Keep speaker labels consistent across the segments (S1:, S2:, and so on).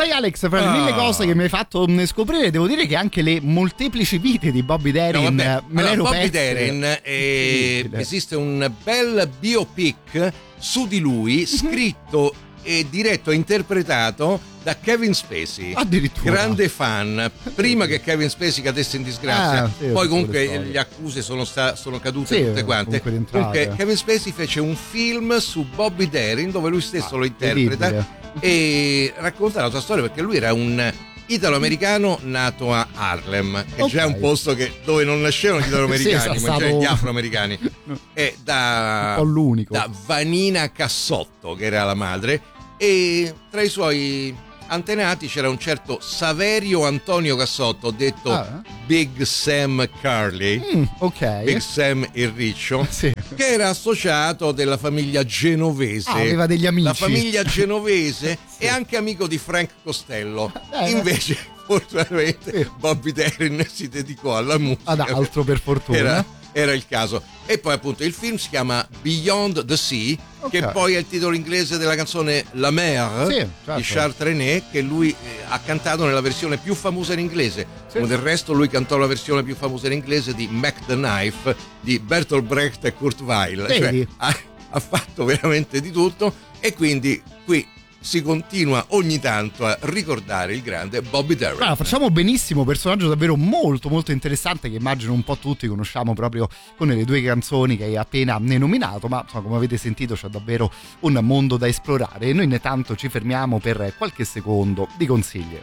S1: Sai Alex, fra le mille cose che mi hai fatto scoprire, devo dire che anche le molteplici vite di Bobby Darin me le ero
S2: Bobby
S1: perse.
S2: Darin, esiste un bel biopic su di lui, scritto e diretto e interpretato da Kevin Spacey,
S1: addirittura
S2: grande fan, prima che Kevin Spacey cadesse in disgrazia.
S1: Sì,
S2: poi comunque le accuse sono cadute tutte quante. Comunque Kevin Spacey fece un film su Bobby Darin dove lui stesso lo interpreta e racconta la sua storia, perché lui era un italo-americano nato a Harlem, che già è un posto dove non nascevano gli italo-americani, ma già gli afroamericani, e da Vanina Cassotto, che era la madre, e tra i suoi antenati c'era un certo Saverio Antonio Cassotto, detto Big Sam Carly, Big Sam il riccio, che era associato della famiglia genovese,
S1: aveva degli amici,
S2: la famiglia genovese e anche amico di Frank Costello. Invece fortunatamente Bobby Darin si dedicò alla musica,
S1: ad altro, per fortuna
S2: era il caso. E poi appunto il film si chiama Beyond the Sea, che poi è il titolo inglese della canzone La Mer di Charles Trenet, che lui ha cantato nella versione più famosa in inglese. Come del resto lui cantò la versione più famosa in inglese di Mac the Knife di Bertolt Brecht e Kurt Weill, cioè ha fatto veramente di tutto, e quindi qui si continua ogni tanto a ricordare il grande Bobby Darin.
S1: Facciamo benissimo, personaggio davvero molto molto interessante, che immagino un po' tutti conosciamo proprio con le due canzoni che hai appena nominato, ma insomma, come avete sentito c'è davvero un mondo da esplorare, e noi intanto ci fermiamo per qualche secondo di consigli.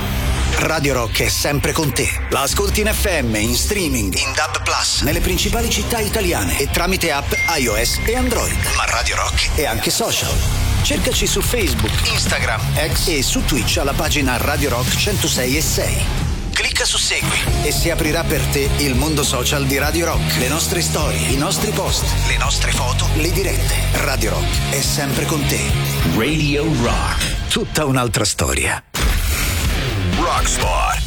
S3: Radio Rock è sempre con te. La ascolti in FM, in streaming, in DAB+, nelle principali città italiane e tramite app iOS e Android. Ma Radio Rock è anche social. Cercaci su Facebook, Instagram, X e su Twitch alla pagina Radio Rock 106.6. Clicca su Segui e si aprirà per te il mondo social di Radio Rock. Le nostre storie, i nostri post, le nostre foto, le dirette. Radio Rock è sempre con te. Radio Rock. Tutta un'altra storia.
S4: Rock Spot.